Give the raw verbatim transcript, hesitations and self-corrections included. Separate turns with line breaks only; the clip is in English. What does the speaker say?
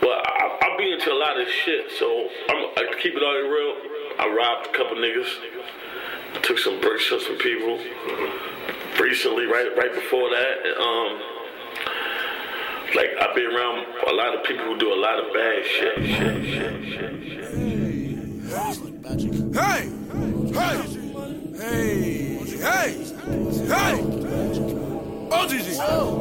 But I, I be into a lot of shit, so I'm, I keep it all real. I robbed a couple niggas, took some bricks from some people. Recently, right right before that, um, like I've been around a lot of people who do a lot of bad shit, shit, shit, shit, shit.
Hey, hey, hey, hey, hey, O G G.